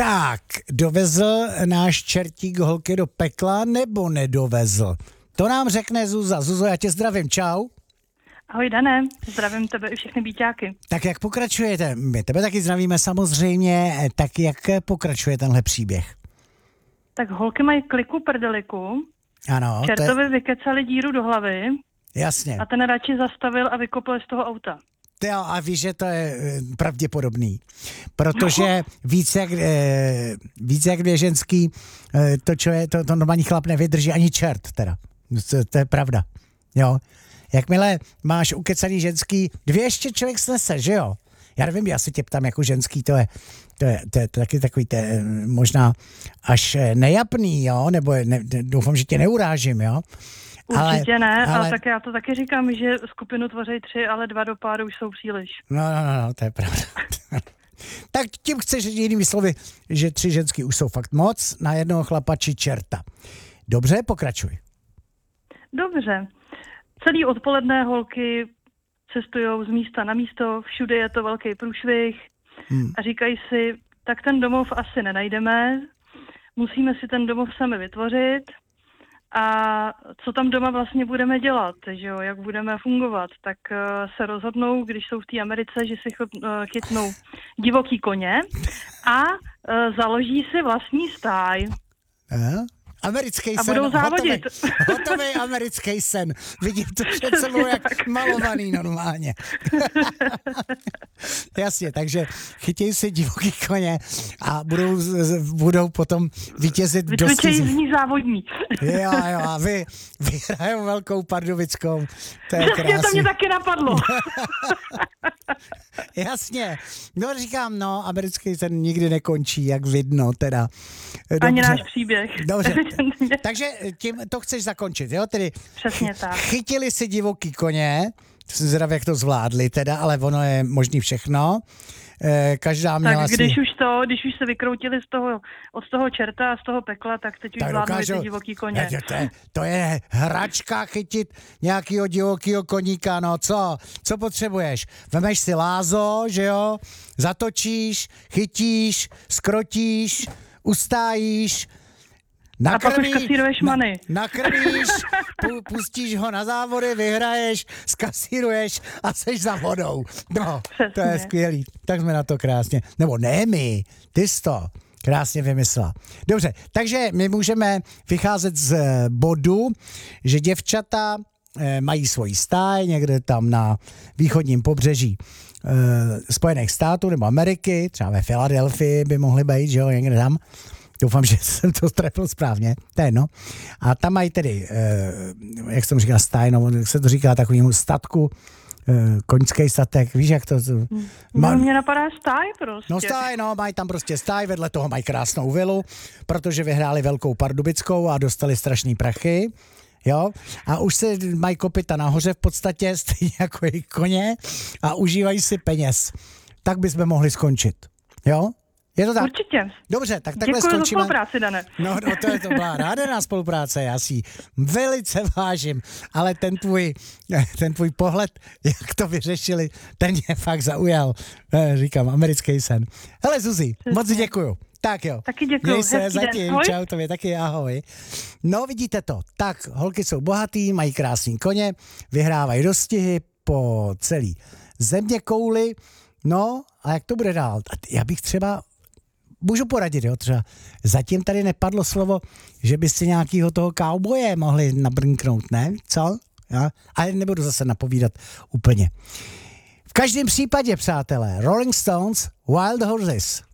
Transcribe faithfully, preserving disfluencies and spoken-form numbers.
Tak, dovezl náš čertík holky do pekla nebo nedovezl? To nám řekne Zuza. Zuzo, já tě zdravím, čau. Ahoj Dané, zdravím tebe i všechny bíťáky. Tak jak pokračujete? My tebe taky zdravíme samozřejmě, tak jak pokračuje tenhle příběh? Tak holky mají kliku prdeliku, Ano, čertovi je... vykecali díru do hlavy. Jasně. A ten radši zastavil a vykopl z toho auta. Jo, a víš, že to je pravděpodobný, protože no. víc, jak, e, víc jak dvě ženský, e, to, čo je, to, to normální chlap nevydrží ani čert teda. To, to je pravda, jo. Jakmile máš ukecaný ženský, dvě ještě člověk snese, že jo? Já nevím, já se tě ptám jako ženský, to je, to je, to je taky takový, to je možná až nejapný, jo? Nebo ne, doufám, že tě neurážím, jo? Určitě ale, ne, ale... ale tak já to taky říkám, že skupinu tvoří tři, ale dva do páru už jsou příliš. No, no, no, no to je pravda. Tak tím chceš jinými slovy, že tři ženský už jsou fakt moc, na jednoho chlapa či čerta. Dobře, pokračuj. Dobře. Celý odpoledne holky cestujou z místa na místo, všude je to velký průšvih hmm. a říkají si, tak ten domov asi nenajdeme, musíme si ten domov sami vytvořit a co tam doma vlastně budeme dělat, že jo, jak budeme fungovat, tak uh, se rozhodnou, když jsou v té Americe, že si chod, uh, chytnou divoký koně a uh, založí si vlastní stáj. Aha. Americký a sen. budou závodit. Hotový, hotový americký sen. Vidím to před sebou jak malovaný normálně. Jasně, takže chytějí si divoký koně a budou, budou potom vítězit v dostizích. Vytvočejí z ní závodní. Jo, jo, a vy vyhrajou velkou pardubickou. To je Přesně, krásný. to mě taky napadlo. Jasně. No říkám, no, americký sen nikdy nekončí, jak vidno, teda. Dobře. Ani náš příběh. Dobře. Takže tím to chceš zakončit, jo? Tedy přesně tak. Chytili si divoký koně, jsem zvědav, jak to zvládli teda, ale ono je možný všechno. Každá měla tak když si... už to, když už se vykroutili z toho, od toho čerta a z toho pekla, tak teď už tak zvládli dokážu, ty divoký koně. To je, to je hračka chytit nějakýho divokýho koníka, no co? Co potřebuješ? Vemeš si lázo, že jo? Zatočíš, chytíš, skrotíš, ustájíš, nakrmíš, a pak už kasíruješ many. Na, nakrmíš, pu, pustíš ho na závody, vyhraješ, skasíruješ a seš za vodou. No, přesně. To je skvělý. Tak jsme na to krásně. Nebo ne my, ty jsi to krásně vymyslela. Dobře, takže my můžeme vycházet z bodu, že děvčata eh, mají svoji stáj někde tam na východním pobřeží eh, Spojených států nebo Ameriky, třeba ve Filadelfii by mohly být, že jo, někde tam. Doufám, že jsem to trefil správně. To je no. A tam mají tedy, eh, jak jsem říkal, stáj, no, jak se to říká, takovýmu statku, eh, koňský statek, víš, jak to... No, mě napadá stáj prostě. No stáj, no, mají tam prostě stáj, vedle toho mají krásnou vilu, protože vyhráli velkou pardubickou a dostali strašný prachy, jo, a už se mají kopyta nahoře v podstatě, stejně jako jejich koně a užívají si peněz. Tak bychom mohli skončit, jo? Je to tak? Určitě. Dobře, tak takhle děkuji skončíme. Děkuji za spolupráci, Dane. No, no to je to byla rádená spolupráce, já si ji velice vážím, ale ten tvůj, ten tvůj pohled, jak to vyřešili, ten mě fakt zaujal. Říkám, americký sen. Hele Zuzi, Přesně. moc děkuju. Tak jo. Taky děkuju. Měj se, hezký zatím, den. Čau, tobě taky ahoj. No vidíte to, tak holky jsou bohatý, mají krásný koně, vyhrávají dostihy po celý země kouli, no a jak to bude dál? Já bych třeba můžu poradit, jo, třeba zatím tady nepadlo slovo, že by si nějakýho toho kauboje mohli nabrnknout, ne? Co? Já? Ale nebudu zase napovídat úplně. V každém případě, přátelé, Rolling Stones, Wild Horses.